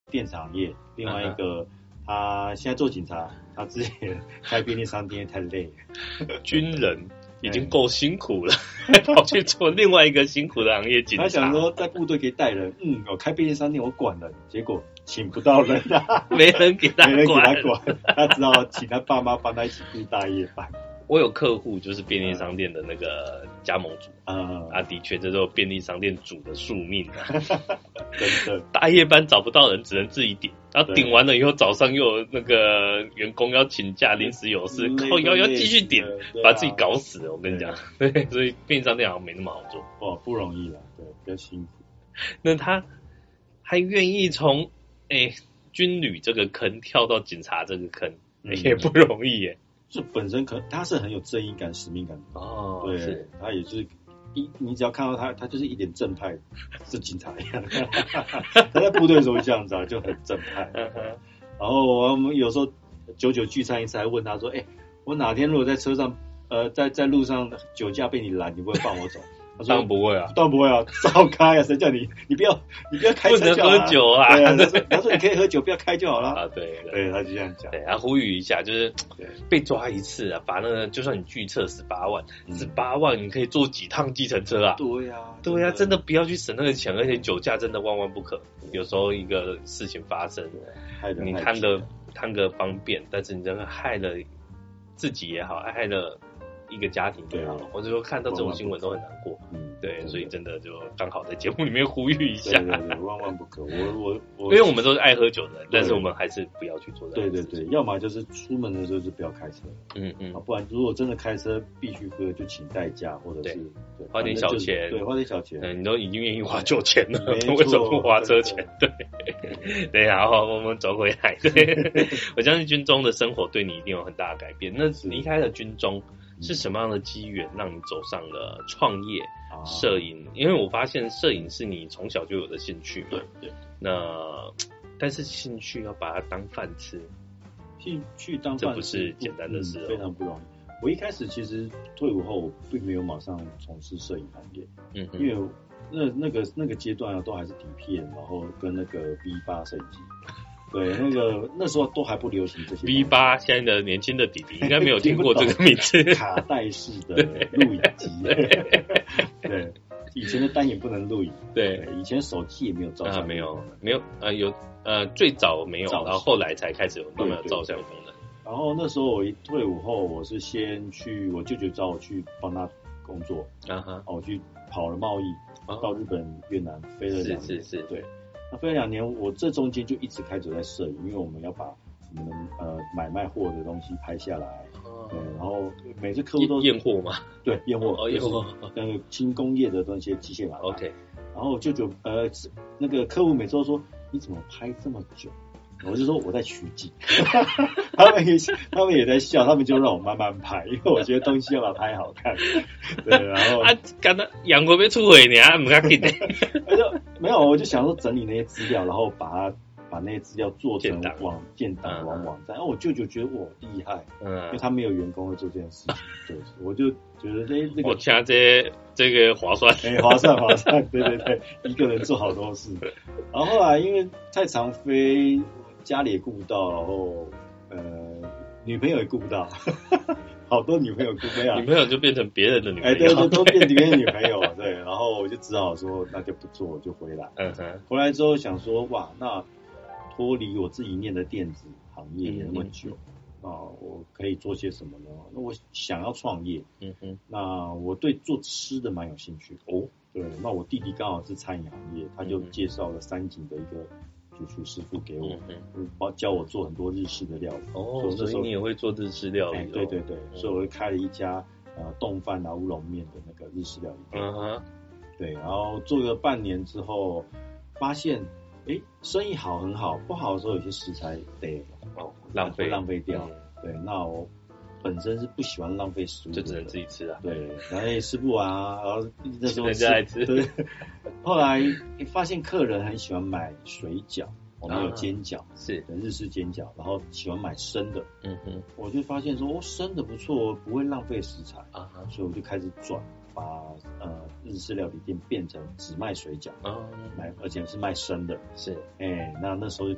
电子行业，另外一个他现在做警察，他之前开便利商店太累了。 军人已经够辛苦了，还跑去做另外一个辛苦的行业，警察。 他想说在部队可以带人，我开便利商店我管人，结果请不到人啊， 没人给他管， 他只好请他爸妈帮他一起顾大夜班。 我有客户就是便利商店的那个加盟主，的确这都便利商店主的宿命啊。 真的， 大夜班找不到人，只能自己顶，然后顶完了以后，早上又有那个员工要请假，临时有事，靠腰要继续顶，把自己搞死了。我跟你讲，对，所以便利商店好像没那么好做， 哇，不容易啦，对，比较辛苦。 那他还愿意从军旅这个坑跳到警察这个坑，也不容易耶。 就本身他是很有正义感、使命感的哦， 对，是他也是你只要看到他就是一点正派，是警察一样。他在部队的时候这样子就很正派。然后我们有时候久久聚餐一次，还问他说：“我哪天如果在车上，在路上酒驾被你拦，你不会放我走？”他说：“ 当然不会啊， 当然不会啊，照开啊，谁叫你不要开车就好了， 不能喝酒啊。” 对啊，他说你可以喝酒，不要开就好了。 啊，对， 他就这样讲。 对，他呼吁一下，就是被抓一次啊，把那个就算你拒测18万，18万你可以坐几趟计程车啊？对呀，真的不要去省那个钱，而且酒驾真的万万不可。有时候一个事情发生，你贪个方便，但是你真的害了自己也好，害了一个家庭也好，或者说看到这种新闻都很难过。对，所以真的就刚好在节目里面呼吁一下， 对，万万不可。我因为我们都是爱喝酒的人，但是我们还是不要去做这样的事情。 对，要么就是出门的时候就不要开车，不然如果真的开车必须喝，就请代驾或者是花点小钱， 对，花点小钱。 你都已经愿意花酒钱了，为什么不花车钱？对，然后我们走回来。对，我相信军中的生活对你一定有很大的改变。那离开了军中，是什么样的机缘让你走上了创业摄影？因为我发现摄影是你从小就有的兴趣嘛。 对。 但是兴趣要把它当饭吃， 兴趣当饭吃， 这不是简单的事， 非常不容易。我一开始其实退伍后，我并没有马上从事摄影行业，因为那个阶段都还是底片，然后跟那个 V8 摄影机。对，那时候都还不流行这些。 V8 现在的年轻的弟弟应该没有听过这个名字。 卡带式的录影机。对，以前的单眼不能录影。 对， 以前手机也没有照相。 没有最早没有，然后后来才开始有慢慢有照相功能。 然后那时候我一退伍后，我是先去我舅舅找我去帮他工作，我去跑了贸易，到日本、越南飞了2年。是，对。那飞了2年，我这中间就一直开始在摄影，因为我们要把我们买卖货的东西拍下来，对，然后每次客户都验货嘛， 对，验货， 验货， 轻工业的东西机械码 ，OK。 然后舅舅那个客户每次都说你怎么拍这么久？我就说我在取景，他们也在笑，他们就让我慢慢拍，因为我觉得东西要把它拍好看。对，然后刚刚养过被出轨，你还不赶紧的？ 没有，我就想说整理那些资料，然后把那些资料做成建档网站。然后我舅舅觉得我厉害，因为他没有员工会做这件事情，对，我就觉得那个我掐这个划算， 划算，对，一个人做好多事。然后后来因为太常飞，家里也顾不到，然后女朋友也顾不到，好多女朋友顾不到， 女朋友就变成别人的女朋友， 对，都变别人女朋友，对，然后我就只好说那就不做，我就回来。回来之后想说哇，那脱离我自己念的电子行业也那么久，我可以做些什么呢？那我想要创业，那我对做吃的蛮有兴趣哦。对，那我弟弟刚好是餐饮行业，他就介绍了三井的一个主厨师傅给我，教我做很多日式的料理。 所以你也会做日式料理？ 对，所以我就开了一家冻饭乌龙面的那个日式料理店。对，然后做了半年之后，发现生意很好，不好的时候有些食材得浪费掉。对，那我本身是不喜欢浪费食物， 就只能自己吃啊。 对，然后也吃不完啊，然后那时候人家来吃。 对，后来发现客人很喜欢买水饺，我们有煎饺， 是日式煎饺，然后喜欢买生的。我就发现说生的不错，不会浪费食材所以我就开始把日式料理店变成只卖水饺，而且是卖生的。 是， 那时候